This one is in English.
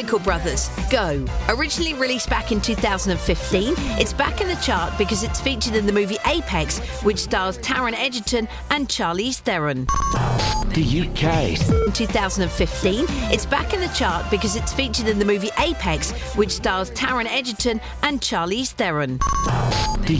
Chemical Brothers, Go. Originally released back in 2015, it's back in the chart because it's featured in the movie Apex, which stars Taron Egerton and Charlize Theron. The UK. In 2015, it's back in the chart because it's featured in the movie Apex, which stars Taron Egerton and Charlize Theron. The